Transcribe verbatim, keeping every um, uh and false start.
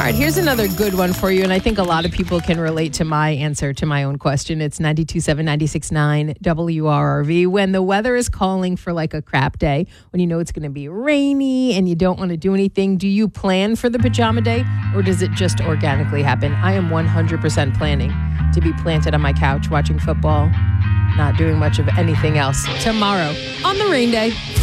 right, here's another good one for you, and I think a lot of people can relate to my answer to my own question. It's ninety-two point seven, ninety-six point nine W R R V. When the weather is calling for like a crap day, when you know it's going to be rainy and you don't want to do anything, do you plan for the pajama day, or does it just organically happen? I am one hundred percent planning to be planted on my couch watching football, not doing much of anything else tomorrow on the rain day.